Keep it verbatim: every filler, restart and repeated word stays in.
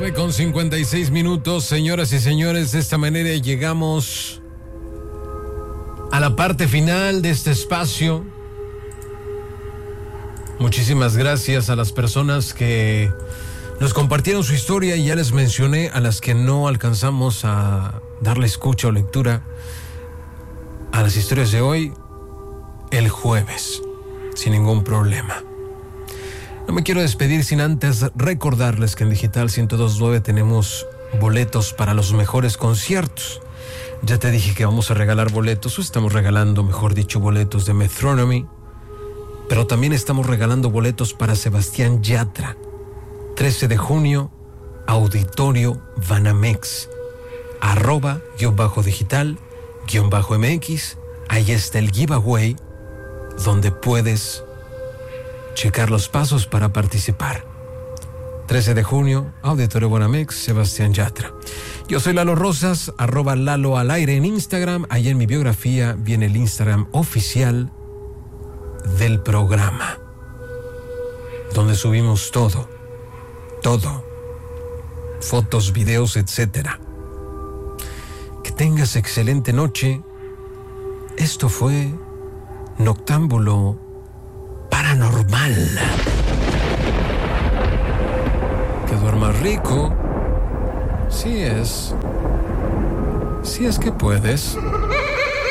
nueve con cincuenta y seis minutos, señoras y señores. De esta manera llegamos a la parte final de este espacio. Muchísimas gracias a las personas que nos compartieron su historia, y ya les mencioné a las que no alcanzamos a darle escucha o lectura a las historias de hoy el jueves, sin ningún problema. No me quiero despedir sin antes recordarles que en Digital ciento dos punto nueve tenemos boletos para los mejores conciertos. Ya te dije que vamos a regalar boletos, o estamos regalando, mejor dicho, boletos de Metronomy, pero también estamos regalando boletos para Sebastián Yatra. trece de junio, Auditorio Banamex, arroba, guión bajo digital, guión bajo M X, ahí está el giveaway, donde puedes checar los pasos para participar. trece de junio, Auditorio Banamex, Sebastián Yatra. Yo soy Lalo Rosas, arroba Lalo al aire en Instagram. Ahí en mi biografía viene el Instagram oficial del programa, donde subimos todo, todo, fotos, videos, etcétera. Que tengas excelente noche. Esto fue Noctámbulo Paranormal. Que duermas rico. Si es, si es que puedes.